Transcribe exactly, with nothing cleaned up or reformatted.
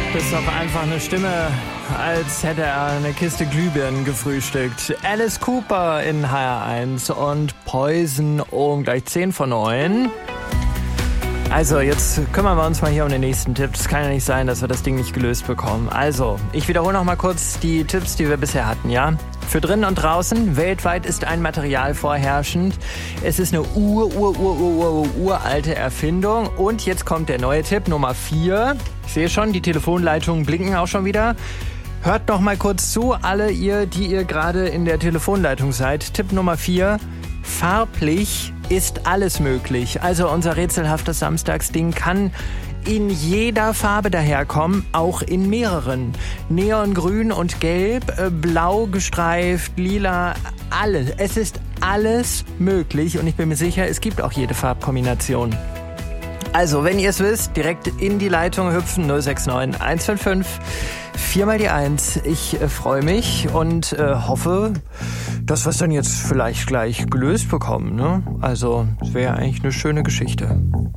Das ist doch einfach eine Stimme, als hätte er eine Kiste Glühbirnen gefrühstückt. Alice Cooper in H R eins und Poison um gleich zehn vor neun. Also, jetzt kümmern wir uns mal hier um den nächsten Tipp. Es kann ja nicht sein, dass wir das Ding nicht gelöst bekommen. Also, ich wiederhole noch mal kurz die Tipps, die wir bisher hatten, ja? Für drinnen und draußen, weltweit ist ein Material vorherrschend. Es ist eine ur, ur, ur, ur, ur, uralte Erfindung. Und jetzt kommt der neue Tipp, Nummer vier. Ich sehe schon, die Telefonleitungen blinken auch schon wieder. Hört noch mal kurz zu, alle ihr, die ihr gerade in der Telefonleitung seid. Tipp Nummer vier, farblich ist alles möglich. Also unser rätselhaftes Samstagsding kann in jeder Farbe daherkommen, auch in mehreren. Neongrün und gelb, blau gestreift, lila, alles. Es ist alles möglich und ich bin mir sicher, es gibt auch jede Farbkombination. Also, wenn ihr es wisst, direkt in die Leitung hüpfen, null sechs neun eins fünf fünf vier mal die eins. Ich äh, freue mich und äh, hoffe, dass wir es dann jetzt vielleicht gleich gelöst bekommen. Ne? Also, es wäre eigentlich eine schöne Geschichte.